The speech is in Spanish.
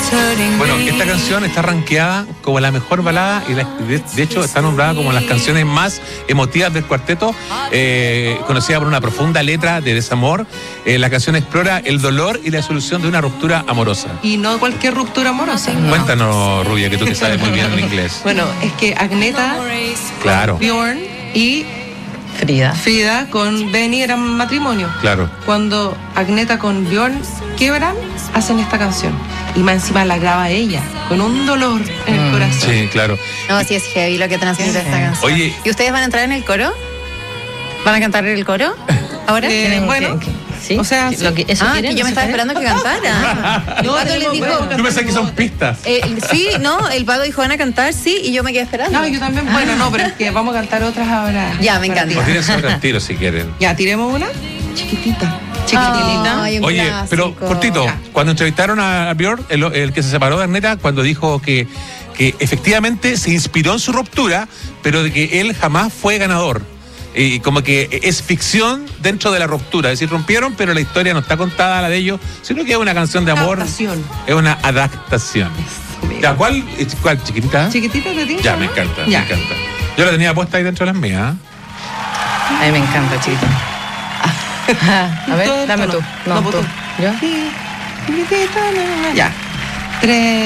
Bueno, esta canción está rankeada como la mejor balada y de hecho está nombrada como las canciones más emotivas del cuarteto, conocida por una profunda letra de desamor. La canción explora el dolor y la solución de una ruptura amorosa. Y no cualquier ruptura amorosa. No. Cuéntanos, Rubia, que tú que sabes muy bien el inglés. Bueno, es que Agneta, claro, Bjorn y Frida con Benny eran matrimonio. Claro. Cuando Agneta con Bjorn quiebran, hacen esta canción. Y más encima la graba ella, con un dolor en el corazón. Sí, claro. No, sí es heavy lo que transmite esta canción. Oye, ¿y ustedes van a entrar en el coro? ¿Van a cantar el coro? ¿Ahora? Bueno, ¿sí? O sea, lo que, eso que yo me estaba esperando que cantara. No, Pato les dijo. tú pensás que son pistas. Sí, no, el Pato dijo van a cantar, sí, y yo me quedé esperando. No, yo también. Bueno, no, pero es que vamos a cantar otras ahora. Ya, me encanta. O tírense otros tiros si quieren. Ya, tiremos una chiquitita. Ay, un Oye, clásico. pero cortito, Ya. cuando entrevistaron a Björn, el que se separó de Agneta, cuando dijo que efectivamente se inspiró en su ruptura, pero de que él jamás fue ganador. Y como que es ficción dentro de la ruptura. Es decir, rompieron, pero la historia no está contada la de ellos, sino que es una canción de amor. Adaptación. Es una adaptación. Ya, ¿cuál chiquitita? Chiquitita de ti. Ya, me encanta, Ya. me encanta. Yo la tenía puesta ahí dentro de las mías. A mí me encanta, chiquito. A ver, Todo el dame tono. tú. No, No, pues tú. tú. ¿Yo? Sí, chiquitita, ya. 3.